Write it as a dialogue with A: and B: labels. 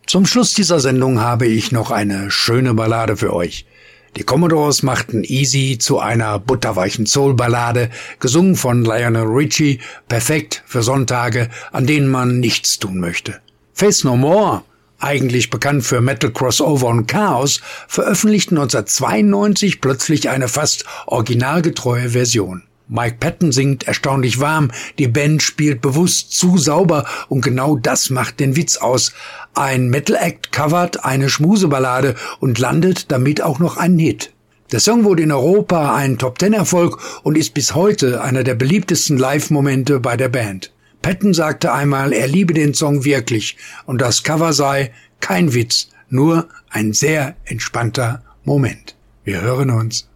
A: Zum Schluss dieser Sendung habe ich noch eine schöne Ballade für euch. Die Commodores machten Easy zu einer butterweichen Soul-Ballade, gesungen von Lionel Richie, perfekt für Sonntage, an denen man nichts tun möchte. Faith No More, eigentlich bekannt für Metal Crossover und Chaos, veröffentlichten 1992 plötzlich eine fast originalgetreue Version. Mike Patton singt erstaunlich warm, die Band spielt bewusst zu sauber und genau das macht den Witz aus. Ein Metal-Act covert eine Schmuseballade und landet damit auch noch einen Hit. Der Song wurde in Europa ein Top-10-Erfolg und ist bis heute einer der beliebtesten Live-Momente bei der Band. Patton sagte einmal, er liebe den Song wirklich und das Cover sei kein Witz, nur ein sehr entspannter Moment. Wir hören uns.